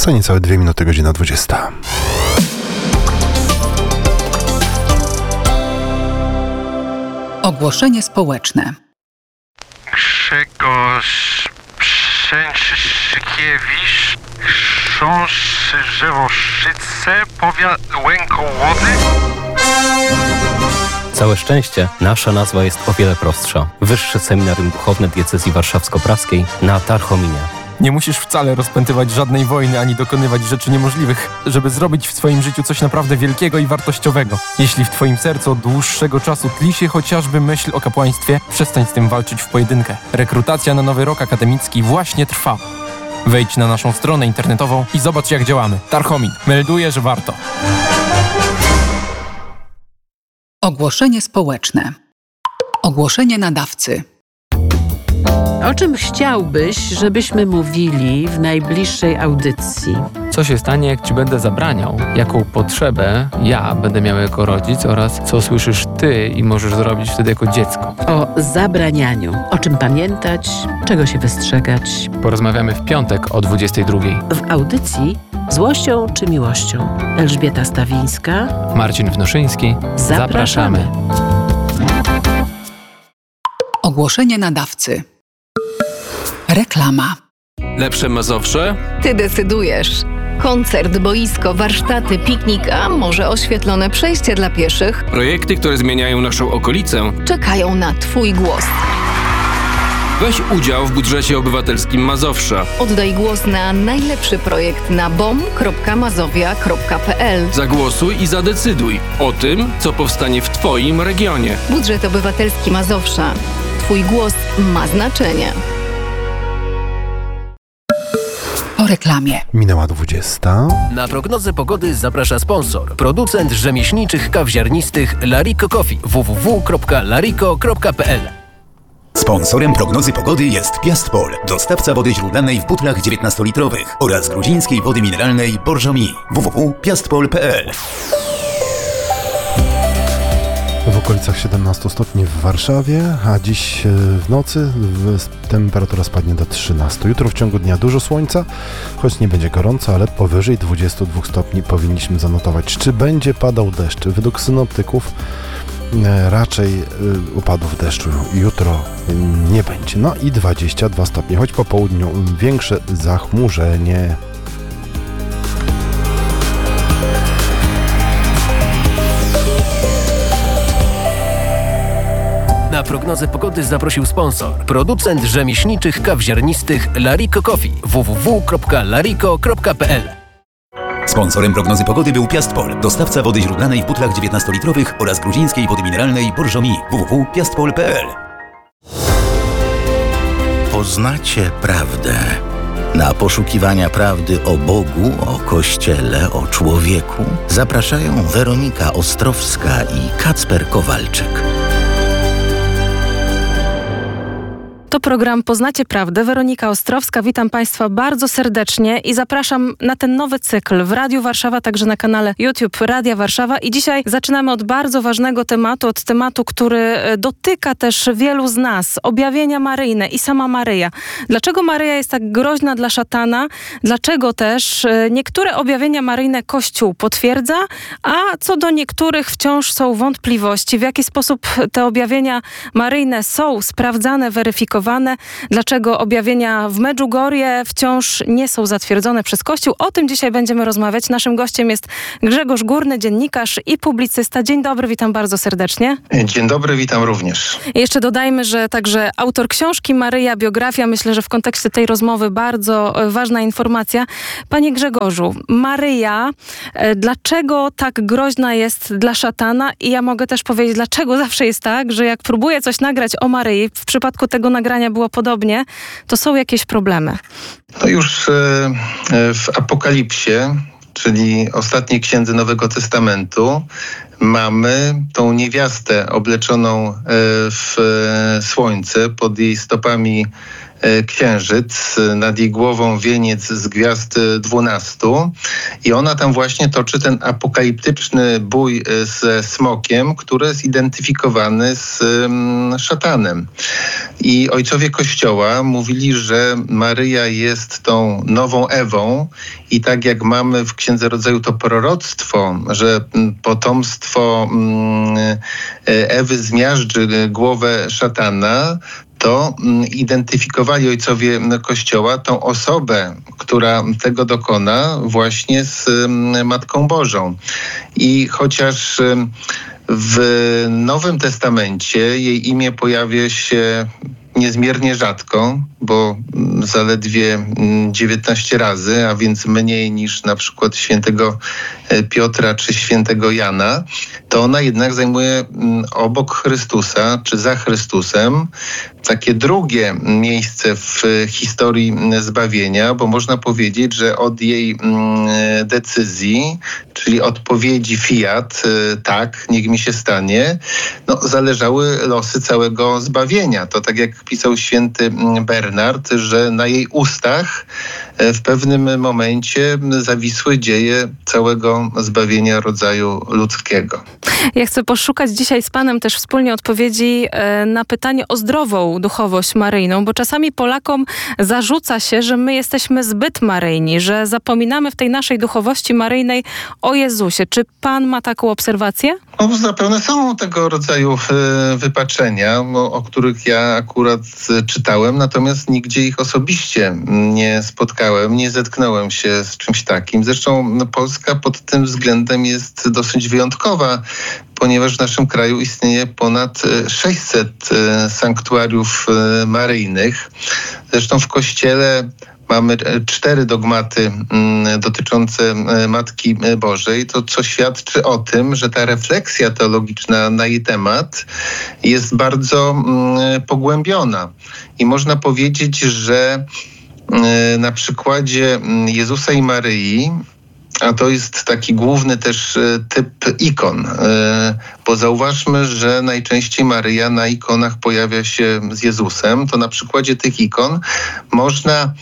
Za niecałe 2 minuty, godzina 20. Ogłoszenie społeczne. Grzegorz Przęczyszkiewicz, Chrząszcz Żewoszyce, Łękołody. Całe szczęście, nasza nazwa jest o wiele prostsza. Wyższe Seminarium Duchowne Diecezji Warszawsko-Praskiej na Tarchominie. Nie musisz wcale rozpętywać żadnej wojny ani dokonywać rzeczy niemożliwych, żeby zrobić w swoim życiu coś naprawdę wielkiego i wartościowego. Jeśli w twoim sercu od dłuższego czasu tli się chociażby myśl o kapłaństwie, przestań z tym walczyć w pojedynkę. Rekrutacja na nowy rok akademicki właśnie trwa. Wejdź na naszą stronę internetową i zobacz, jak działamy. Tarchomin melduje, że warto. Ogłoszenie społeczne. Ogłoszenie nadawcy. O czym chciałbyś, żebyśmy mówili w najbliższej audycji? Co się stanie, jak ci będę zabraniał? Jaką potrzebę ja będę miał jako rodzic oraz co słyszysz ty i możesz zrobić wtedy jako dziecko? O zabranianiu. O czym pamiętać, czego się wystrzegać. Porozmawiamy w piątek o 22:00. W audycji Złością czy miłością? Elżbieta Stawińska, Marcin Wnoszyński. Zapraszamy. Ogłoszenie nadawcy. Reklama. Lepsze Mazowsze? Ty decydujesz. Koncert, boisko, warsztaty, piknik, a może oświetlone przejście dla pieszych Projekty, które zmieniają naszą okolicę. czekają na Twój głos. Weź udział w budżecie obywatelskim Mazowsza. Oddaj głos na najlepszy projekt na bom.mazowia.pl. Zagłosuj i zadecyduj o tym, co powstanie w Twoim regionie. Budżet obywatelski Mazowsza. Twój głos ma znaczenie. Po reklamie. Minęła 20. Na prognozę pogody zaprasza sponsor. Producent rzemieślniczych kaw ziarnistych Lariko Coffee. www.lariko.pl. Sponsorem prognozy pogody jest Piastpol, dostawca wody źródlanej w butlach 19-litrowych oraz gruzińskiej wody mineralnej Borżomi. www.piastpol.pl. W okolicach 17 stopni w Warszawie, a dziś w nocy temperatura spadnie do 13. Jutro w ciągu dnia dużo słońca, choć nie będzie gorąco, ale powyżej 22 stopni powinniśmy zanotować. Czy będzie padał deszcz? Według synoptyków raczej upadów deszczu jutro nie będzie. No i 22 stopnie, choć po południu większe zachmurzenie. Na prognozę pogody zaprosił sponsor. Producent rzemieślniczych kaw ziarnistych Lariko Coffee. www.lariko.pl. Sponsorem prognozy pogody był Piastpol, dostawca wody źródlanej w butlach 19-litrowych oraz gruzińskiej wody mineralnej Borżomi. www.piastpol.pl. Poznacie prawdę. Na poszukiwania prawdy o Bogu, o Kościele, o człowieku zapraszają Weronika Ostrowska i Kacper Kowalczyk. To program Poznacie Prawdę. Weronika Ostrowska. Witam Państwa bardzo serdecznie i zapraszam na ten nowy cykl w Radiu Warszawa, także na kanale YouTube Radia Warszawa. I dzisiaj zaczynamy od bardzo ważnego tematu, od tematu, który dotyka też wielu z nas. Objawienia maryjne i sama Maryja. Dlaczego Maryja jest tak groźna dla szatana? Dlaczego też niektóre objawienia maryjne Kościół potwierdza, a co do niektórych wciąż są wątpliwości. W jaki sposób te objawienia maryjne są sprawdzane, weryfikowane? Dlaczego objawienia w Medjugorje wciąż nie są zatwierdzone przez Kościół? O tym dzisiaj będziemy rozmawiać. Naszym gościem jest Grzegorz Górny, dziennikarz i publicysta. Dzień dobry, witam bardzo serdecznie. Dzień dobry, witam również. I jeszcze dodajmy, że także autor książki Maryja, biografia. Myślę, że w kontekście tej rozmowy bardzo ważna informacja. Panie Grzegorzu, Maryja, dlaczego tak groźna jest dla szatana? I ja mogę też powiedzieć, dlaczego zawsze jest tak, że jak próbuję coś nagrać o Maryi, w przypadku tego nagrania było podobnie, to są jakieś problemy. No już w Apokalipsie, czyli ostatniej księdze Nowego Testamentu, mamy tą niewiastę obleczoną w słońce, pod jej stopami księżyc, nad jej głową wieniec z gwiazd 12 i ona tam właśnie toczy ten apokaliptyczny bój ze smokiem, który jest identyfikowany z szatanem. I ojcowie Kościoła mówili, że Maryja jest tą nową Ewą i tak jak mamy w Księdze Rodzaju to proroctwo, że potomstwo Ewy zmiażdży głowę szatana, to identyfikowali ojcowie Kościoła tą osobę, która tego dokona właśnie z Matką Bożą. I chociaż w Nowym Testamencie jej imię pojawia się niezmiernie rzadko, bo zaledwie 19 razy, a więc mniej niż na przykład świętego Piotra czy świętego Jana, to ona jednak zajmuje obok Chrystusa czy za Chrystusem takie drugie miejsce w historii zbawienia, bo można powiedzieć, że od jej decyzji, czyli odpowiedzi fiat, tak, niech mi się stanie, zależały losy całego zbawienia. To tak jak pisał święty Bernard, że na jej ustach w pewnym momencie zawisły dzieje całego zbawienia rodzaju ludzkiego. Ja chcę poszukać dzisiaj z Panem też wspólnie odpowiedzi na pytanie o zdrową duchowość maryjną, bo czasami Polakom zarzuca się, że my jesteśmy zbyt maryjni, że zapominamy w tej naszej duchowości maryjnej o Jezusie. Czy Pan ma taką obserwację? Zapewne są tego rodzaju wypaczenia, o których ja akurat czytałem, natomiast nigdzie ich osobiście nie spotkałem, nie zetknąłem się z czymś takim. Zresztą Polska pod tym względem jest dosyć wyjątkowa, ponieważ w naszym kraju istnieje ponad 600 sanktuariów maryjnych. Zresztą w Kościele mamy 4 dogmaty dotyczące Matki Bożej, to co świadczy o tym, że ta refleksja teologiczna na jej temat jest bardzo pogłębiona. I można powiedzieć, że na przykładzie Jezusa i Maryi, a to jest taki główny też typ ikon, bo zauważmy, że najczęściej Maryja na ikonach pojawia się z Jezusem. To na przykładzie tych ikon można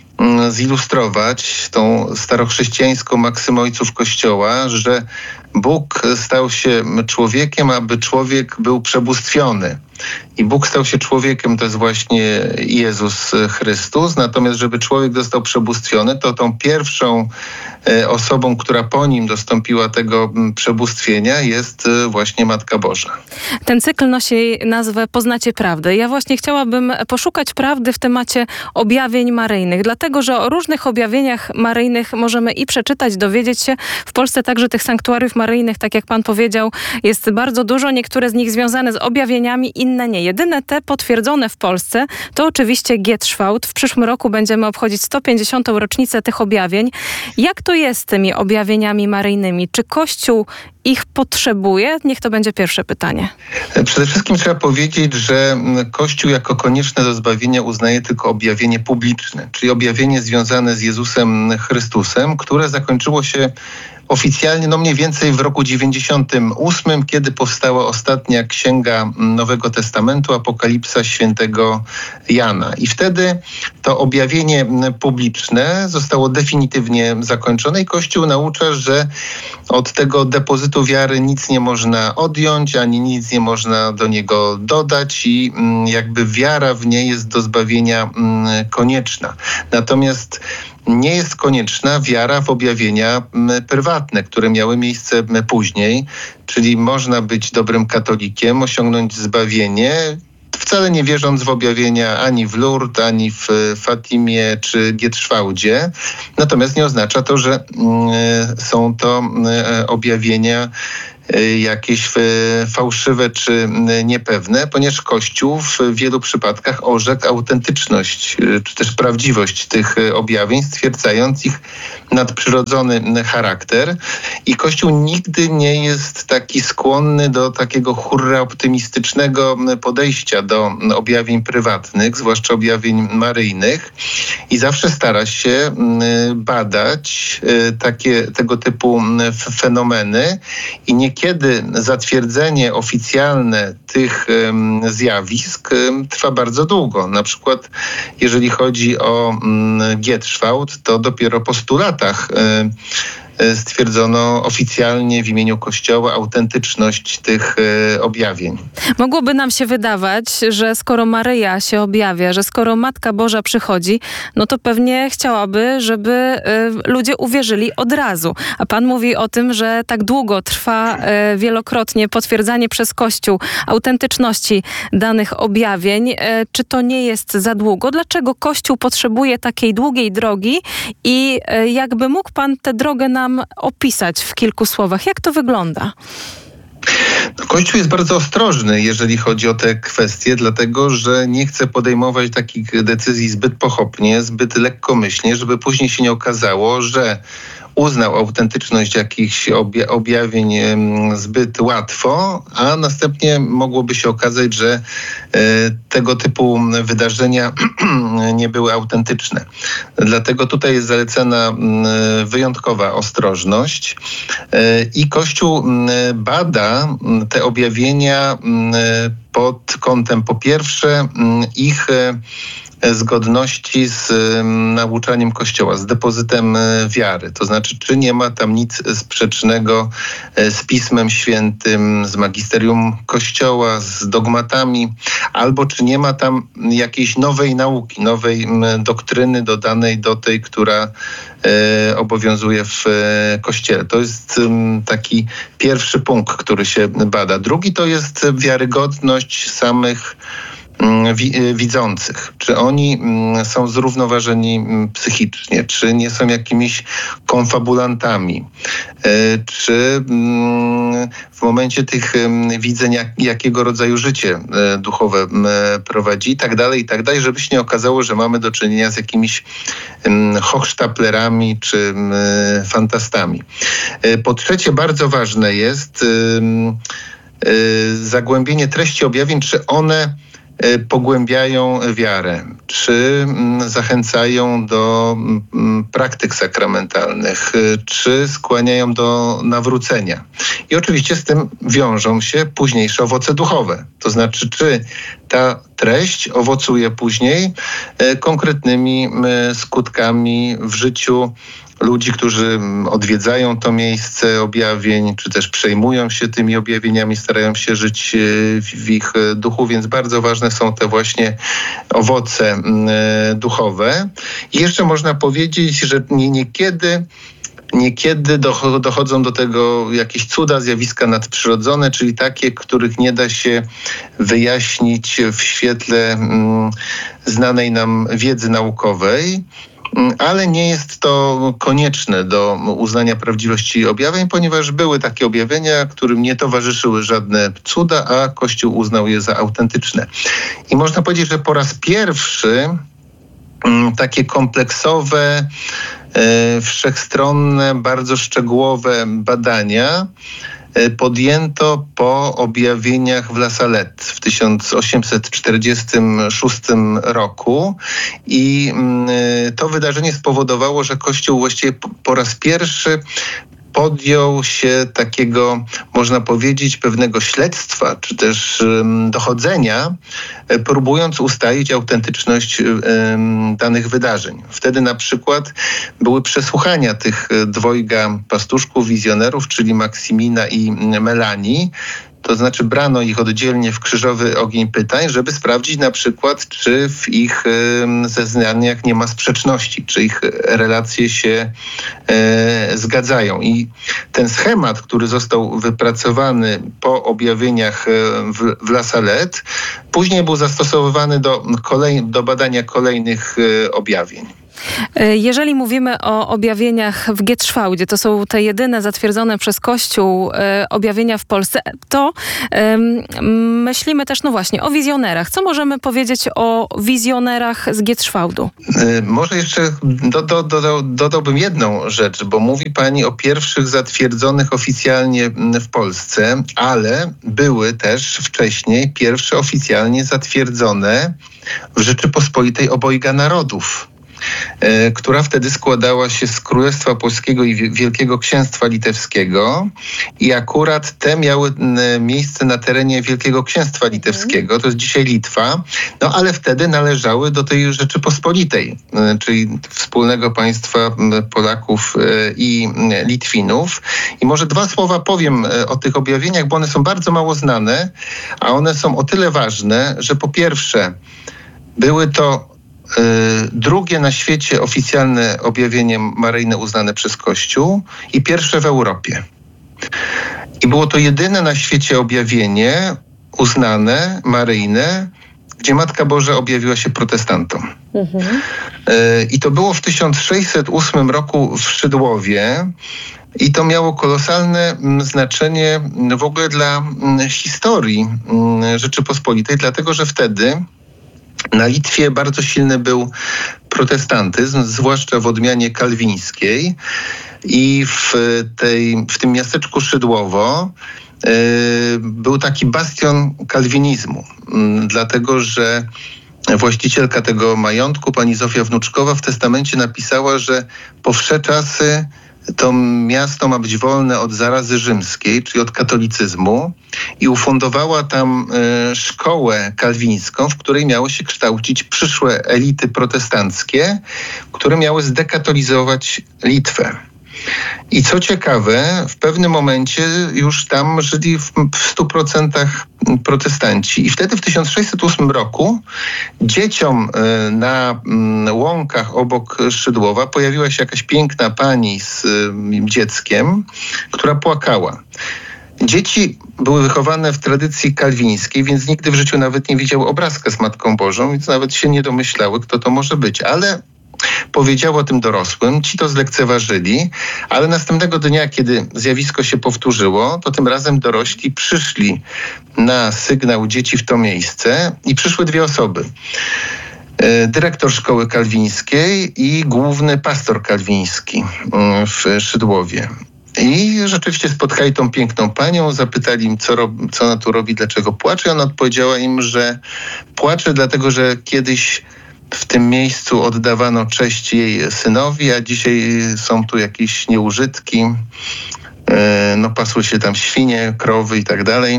zilustrować tą starochrześcijańską maksymę ojców Kościoła, że Bóg stał się człowiekiem, aby człowiek był przebóstwiony. I Bóg stał się człowiekiem, to jest właśnie Jezus Chrystus. Natomiast żeby człowiek został przebóstwiony, to tą pierwszą osobą, która po nim dostąpiła tego przebóstwienia, jest właśnie Matka Boża. Ten cykl nosi nazwę Poznacie prawdę. Ja właśnie chciałabym poszukać prawdy w temacie objawień maryjnych, dlatego że o różnych objawieniach maryjnych możemy i przeczytać, dowiedzieć się. W Polsce także tych sanktuariów maryjnych, tak jak Pan powiedział, jest bardzo dużo. Niektóre z nich związane z objawieniami, inne nie. Jedyne te potwierdzone w Polsce to oczywiście Gierschwałd. W przyszłym roku będziemy obchodzić 150. rocznicę tych objawień. Jak to jest z tymi objawieniami maryjnymi? Czy Kościół ich potrzebuje? Niech to będzie pierwsze pytanie. Przede wszystkim trzeba powiedzieć, że Kościół jako konieczne do zbawienia uznaje tylko objawienie publiczne, czyli objawienie związane z Jezusem Chrystusem, które zakończyło się oficjalnie mniej więcej w roku 98, kiedy powstała ostatnia księga Nowego Testamentu, Apokalipsa świętego Jana. I wtedy to objawienie publiczne zostało definitywnie zakończone i Kościół naucza, że od tego depozytu wiary nic nie można odjąć, ani nic nie można do niego dodać i jakby wiara w nie jest do zbawienia konieczna. Natomiast nie jest konieczna wiara w objawienia prywatne, które miały miejsce później, czyli można być dobrym katolikiem, osiągnąć zbawienie, wcale nie wierząc w objawienia ani w Lourdes, ani w Fatimie czy Gierschwałdzie. Natomiast nie oznacza to, że są to objawienia jakieś fałszywe czy niepewne, ponieważ Kościół w wielu przypadkach orzekł autentyczność czy też prawdziwość tych objawień, stwierdzając ich nadprzyrodzony charakter. I Kościół nigdy nie jest taki skłonny do takiego hurra optymistycznego podejścia do objawień prywatnych, zwłaszcza objawień maryjnych, i zawsze stara się badać tego typu fenomeny i nie niekiedy zatwierdzenie oficjalne tych zjawisk trwa bardzo długo. Na przykład jeżeli chodzi o Gietschwald, to dopiero po 100 latach stwierdzono oficjalnie w imieniu Kościoła autentyczność tych objawień. Mogłoby nam się wydawać, że skoro Maryja się objawia, że skoro Matka Boża przychodzi, no to pewnie chciałaby, żeby ludzie uwierzyli od razu. A pan mówi o tym, że tak długo trwa wielokrotnie potwierdzanie przez Kościół autentyczności danych objawień. Czy to nie jest za długo? Dlaczego Kościół potrzebuje takiej długiej drogi i jakby mógł pan tę drogę nam opisać w kilku słowach? Jak to wygląda? Kościół jest bardzo ostrożny, jeżeli chodzi o te kwestie, dlatego że nie chce podejmować takich decyzji zbyt pochopnie, zbyt lekkomyślnie, żeby później się nie okazało, że uznał autentyczność jakichś objawień zbyt łatwo, a następnie mogłoby się okazać, że tego typu wydarzenia nie były autentyczne. Dlatego tutaj jest zalecana wyjątkowa ostrożność i Kościół bada te objawienia pod kątem po pierwsze ich zgodności z nauczaniem Kościoła, z depozytem wiary. To znaczy, czy nie ma tam nic sprzecznego z Pismem Świętym, z magisterium Kościoła, z dogmatami, albo czy nie ma tam jakiejś nowej nauki, nowej doktryny dodanej do tej, która obowiązuje w Kościele. To jest taki pierwszy punkt, który się bada. Drugi to jest wiarygodność samych widzących. Czy oni są zrównoważeni psychicznie, czy nie są jakimiś konfabulantami, czy w momencie tych widzeń jakiego rodzaju życie duchowe prowadzi i tak dalej, żeby się nie okazało, że mamy do czynienia z jakimiś hochsztaplerami czy fantastami. Po trzecie, bardzo ważne jest zagłębienie treści objawień, czy one pogłębiają wiarę, czy zachęcają do praktyk sakramentalnych, czy skłaniają do nawrócenia. I oczywiście z tym wiążą się późniejsze owoce duchowe. To znaczy, czy ta treść owocuje później konkretnymi skutkami w życiu ludzi, którzy odwiedzają to miejsce objawień, czy też przejmują się tymi objawieniami, starają się żyć w ich duchu, więc bardzo ważne są te właśnie owoce duchowe. I jeszcze można powiedzieć, że niekiedy dochodzą do tego jakieś cuda, zjawiska nadprzyrodzone, czyli takie, których nie da się wyjaśnić w świetle znanej nam wiedzy naukowej. Ale nie jest to konieczne do uznania prawdziwości objawień, ponieważ były takie objawienia, którym nie towarzyszyły żadne cuda, a Kościół uznał je za autentyczne. I można powiedzieć, że po raz pierwszy takie kompleksowe, wszechstronne, bardzo szczegółowe badania podjęto po objawieniach w La Salette w 1846 roku i to wydarzenie spowodowało, że Kościół właściwie po raz pierwszy podjął się takiego, można powiedzieć, pewnego śledztwa, czy też dochodzenia, próbując ustalić autentyczność danych wydarzeń. Wtedy na przykład były przesłuchania tych dwojga pastuszków, wizjonerów, czyli Maksymina i Melanii. To znaczy brano ich oddzielnie w krzyżowy ogień pytań, żeby sprawdzić na przykład, czy w ich zeznaniach nie ma sprzeczności, czy ich relacje się zgadzają. I ten schemat, który został wypracowany po objawieniach w La Salette, później był zastosowany do badania kolejnych objawień. Jeżeli mówimy o objawieniach w Gietschwaldzie, to są te jedyne zatwierdzone przez Kościół objawienia w Polsce, to myślimy też, no właśnie, o wizjonerach. Co możemy powiedzieć o wizjonerach z Gietschwaldu? Może jeszcze dodałbym jedną rzecz, bo mówi pani o pierwszych zatwierdzonych oficjalnie w Polsce, ale były też wcześniej pierwsze oficjalnie zatwierdzone w Rzeczypospolitej obojga narodów. która wtedy składała się z Królestwa Polskiego i Wielkiego Księstwa Litewskiego i akurat te miały miejsce na terenie Wielkiego Księstwa Litewskiego, to jest dzisiaj Litwa, no ale wtedy należały do tej Rzeczypospolitej, czyli wspólnego państwa Polaków i Litwinów. I może 2 słowa powiem o tych objawieniach, bo one są bardzo mało znane, a one są o tyle ważne, że po pierwsze były to drugie na świecie oficjalne objawienie maryjne uznane przez Kościół i pierwsze w Europie. I było to jedyne na świecie objawienie uznane, maryjne, gdzie Matka Boża objawiła się protestantom. I to było w 1608 roku w Szydłowie i to miało kolosalne znaczenie w ogóle dla historii Rzeczypospolitej, dlatego że wtedy na Litwie bardzo silny był protestantyzm, zwłaszcza w odmianie kalwińskiej i w tym miasteczku Szydłowo był taki bastion kalwinizmu, dlatego że właścicielka tego majątku, pani Zofia Wnuczkowa, w testamencie napisała, że po wsze czasy to miasto ma być wolne od zarazy rzymskiej, czyli od katolicyzmu, i ufundowała tam szkołę kalwińską, w której miały się kształcić przyszłe elity protestanckie, które miały zdekatolizować Litwę. I co ciekawe, w pewnym momencie już tam żyli w 100% protestanci. I wtedy w 1608 roku dzieciom na łąkach obok Szydłowa pojawiła się jakaś piękna pani z dzieckiem, która płakała. Dzieci były wychowane w tradycji kalwińskiej, więc nigdy w życiu nawet nie widziały obrazka z Matką Bożą, więc nawet się nie domyślały, kto to może być. Ale powiedział o tym dorosłym, ci to zlekceważyli, ale następnego dnia, kiedy zjawisko się powtórzyło, to tym razem dorośli przyszli na sygnał dzieci w to miejsce i przyszły 2 osoby. Dyrektor szkoły kalwińskiej i główny pastor kalwiński w Szydłowie. I rzeczywiście spotkali tą piękną panią, zapytali im, co ona tu robi, dlaczego płacze. I ona odpowiedziała im, że płacze dlatego, że kiedyś w tym miejscu oddawano cześć jej synowi, a dzisiaj są tu jakieś nieużytki, pasły się tam świnie, krowy i tak dalej.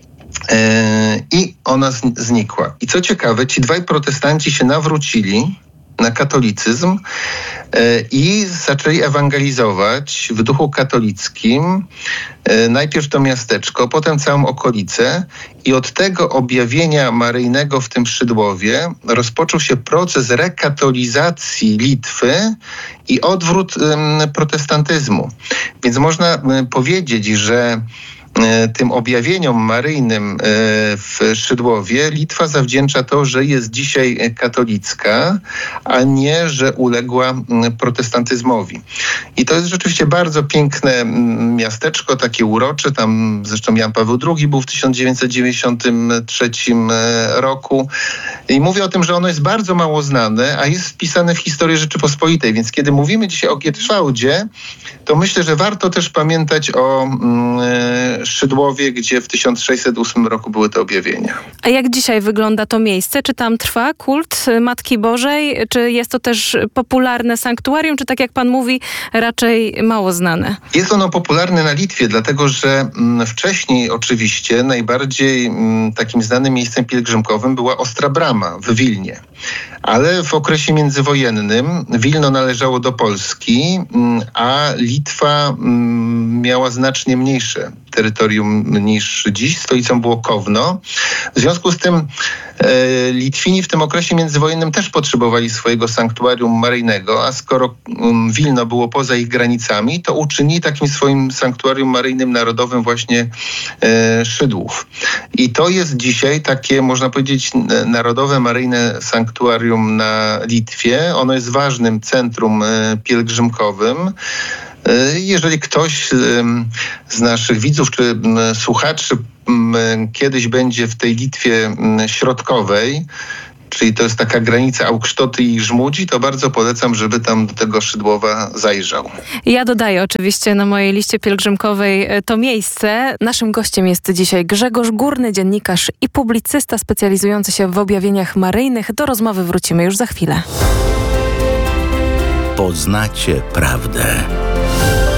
I ona znikła. I co ciekawe, ci 2 protestanci się nawrócili na katolicyzm i zaczęli ewangelizować w duchu katolickim najpierw to miasteczko, potem całą okolicę i od tego objawienia maryjnego w tym Szydłowie rozpoczął się proces rekatolizacji Litwy i odwrót protestantyzmu. Więc można powiedzieć, że tym objawieniom maryjnym w Szydłowie Litwa zawdzięcza to, że jest dzisiaj katolicka, a nie, że uległa protestantyzmowi. I to jest rzeczywiście bardzo piękne miasteczko, takie urocze. Tam zresztą Jan Paweł II był w 1993 roku. I mówię o tym, że ono jest bardzo mało znane, a jest wpisane w historię Rzeczypospolitej. Więc kiedy mówimy dzisiaj o Gierszwałdzie, to myślę, że warto też pamiętać o Szydłowie, gdzie w 1608 roku były te objawienia. A jak dzisiaj wygląda to miejsce? Czy tam trwa kult Matki Bożej? Czy jest to też popularne sanktuarium? Czy tak jak pan mówi, raczej mało znane? Jest ono popularne na Litwie, dlatego że wcześniej oczywiście najbardziej takim znanym miejscem pielgrzymkowym była Ostra Brama w Wilnie. Ale w okresie międzywojennym Wilno należało do Polski, a Litwa miała znacznie mniejsze terytorium niż dziś. Stolicą było Kowno. W związku z tym Litwini w tym okresie międzywojennym też potrzebowali swojego sanktuarium maryjnego, a skoro Wilno było poza ich granicami, to uczynili takim swoim sanktuarium maryjnym narodowym właśnie Szydłów. I to jest dzisiaj takie, można powiedzieć, narodowe maryjne sanktuarium na Litwie. Ono jest ważnym centrum pielgrzymkowym. Jeżeli ktoś z naszych widzów czy słuchaczy kiedyś będzie w tej Litwie środkowej, czyli to jest taka granica Augsztoty i Żmudzi, to bardzo polecam, żeby tam do tego Szydłowa zajrzał. Ja dodaję oczywiście na mojej liście pielgrzymkowej to miejsce. Naszym gościem jest dzisiaj Grzegorz Górny, dziennikarz i publicysta specjalizujący się w objawieniach maryjnych. Do rozmowy wrócimy już za chwilę. Poznacie prawdę.